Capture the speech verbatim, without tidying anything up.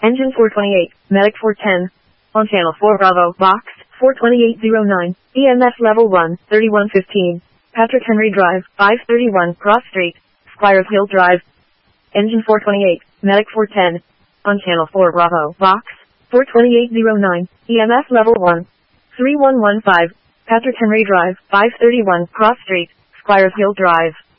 Engine four twenty-eight, Medic four ten. On channel four Bravo, box, four twenty-eight oh nine, E M F level one, thirty-one fifteen. Patrick Henry Drive, five thirty-one, Cross Street, Squires Hill Drive. Engine four twenty-eight, Medic four ten. On channel four Bravo, box, four twenty-eight oh nine, E M F level one, three one one five. Patrick Henry Drive, five thirty-one, Cross Street, Squires Hill Drive.